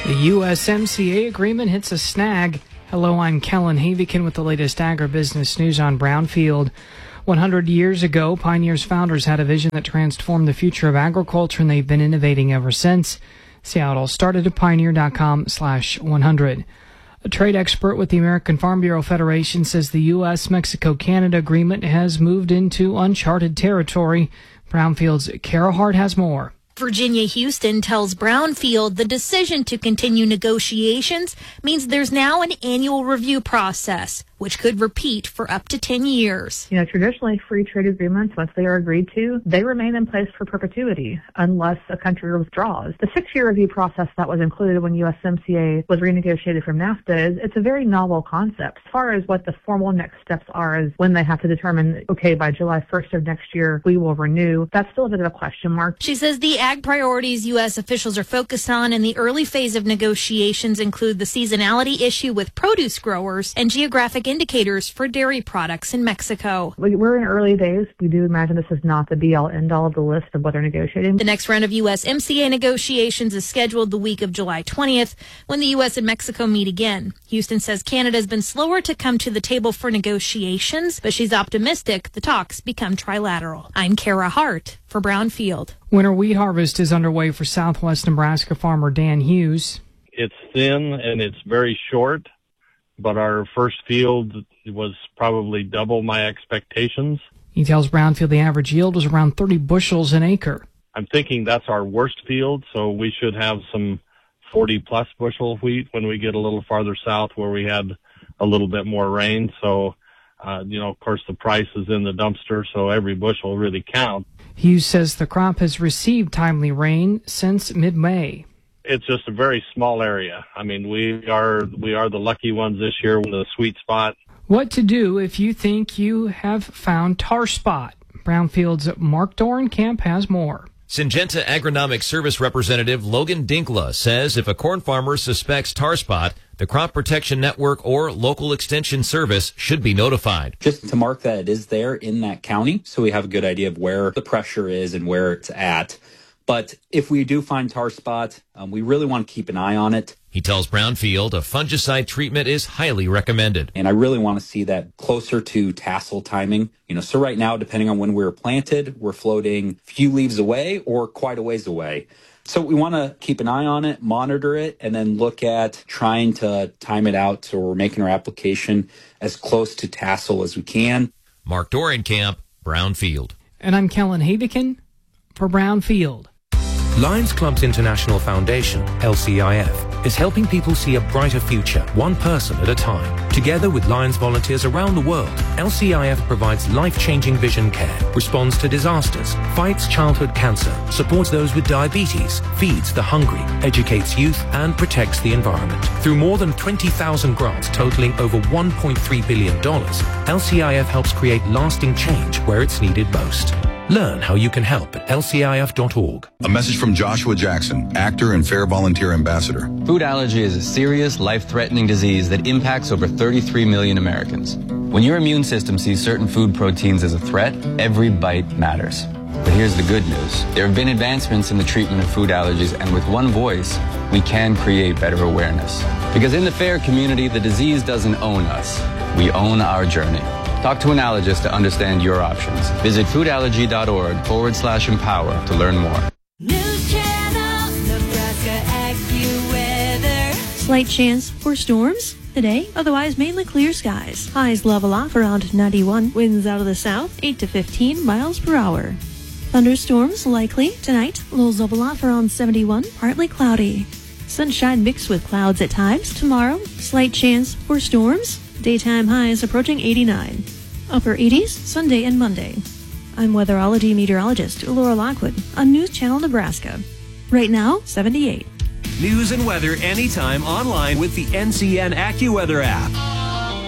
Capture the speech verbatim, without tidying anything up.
The U S M C A agreement hits a snag. Hello, I'm Kellen Havikin with the latest agribusiness news on Brownfield. one hundred years ago, Pioneer's founders had a vision that transformed the future of agriculture, and they've been innovating ever since. See how it all started at pioneer.com slash 100. A trade expert with the American Farm Bureau Federation says the U S Mexico Canada agreement has moved into uncharted territory. Brownfield's Kara Hart has more. Virginia Houston tells Brownfield the decision to continue negotiations means there's now an annual review process, which could repeat for up to ten years. You know, traditionally, free trade agreements, once they are agreed to, they remain in place for perpetuity unless a country withdraws. The six-year review process that was included when U S M C A was renegotiated from NAFTA is it's a very novel concept. As far as what the formal next steps are is when they have to determine, okay, by July first of next year, we will renew. That's still a bit of a question mark. She says the ag priorities U S officials are focused on in the early phase of negotiations include the seasonality issue with produce growers and geographic indicators for dairy products in Mexico. We're in early days. We do imagine this is not the be-all, end-all of the list of what they're negotiating. The next round of U S M C A negotiations is scheduled the week of July twentieth, when the U S and Mexico meet again. Houston says Canada has been slower to come to the table for negotiations, but she's optimistic the talks become trilateral. I'm Kara Hart for Brownfield. Winter wheat harvest is underway for Southwest Nebraska farmer Dan Hughes. It's thin and it's very short, but our first field was probably double my expectations. He tells Brownfield the average yield was around thirty bushels an acre. I'm thinking that's our worst field, so we should have some forty-plus bushel wheat when we get a little farther south where we had a little bit more rain. So, uh, you know, of course, the price is in the dumpster, so every bushel really counts. Hughes says the crop has received timely rain since mid-May. It's just a very small area. I mean, we are we are the lucky ones this year in the sweet spot. What to do if you think you have found tar spot? Brownfield's Mark Dorenkamp has more. Syngenta Agronomic Service Representative Logan Dinkla says if a corn farmer suspects tar spot, the Crop Protection Network or local extension service should be notified. Just to mark that it is there in that county, so we have a good idea of where the pressure is and where it's at. But if we do find tar spot, um, we really want to keep an eye on it. He tells Brownfield a fungicide treatment is highly recommended. And I really want to see that closer to tassel timing. You know, so right now, depending on when we were planted, we're floating a few leaves away or quite a ways away. So we want to keep an eye on it, monitor it, and then look at trying to time it out so we're making our application as close to tassel as we can. Mark Dorenkamp, Brownfield. And I'm Kellen Havikin for Brownfield. Lions Clubs International Foundation, L C I F, is helping people see a brighter future, one person at a time. Together with Lions volunteers around the world, L C I F provides life-changing vision care, responds to disasters, fights childhood cancer, supports those with diabetes, feeds the hungry, educates youth, and protects the environment. Through more than twenty thousand grants totaling over one point three billion dollars, L C I F helps create lasting change where it's needed most. Learn how you can help at L C I F dot org. A message from Joshua Jackson, actor and Fair Volunteer Ambassador. Food allergy is a serious, life-threatening disease that impacts over thirty-three million Americans. When your immune system sees certain food proteins as a threat, every bite matters. But here's the good news. There have been advancements in the treatment of food allergies, and with one voice, we can create better awareness. Because in the FAIR community, the disease doesn't own us. We own our journey. Talk to an allergist to understand your options. Visit foodallergy.org forward slash empower to learn more. News Channel, Nebraska AccuWeather. Slight chance for storms today, otherwise mainly clear skies. Highs level off around ninety-one. Winds out of the south, eight to fifteen miles per hour. Thunderstorms likely tonight. Lows level off around seventy-one, partly cloudy. Sunshine mixed with clouds at times. Tomorrow, slight chance for storms. Daytime highs approaching eighty-nine. Upper eighties Sunday and Monday. I'm weatherology meteorologist Laura Lockwood on News Channel Nebraska. Right now, seventy-eight. News and weather anytime online with the N C N AccuWeather app.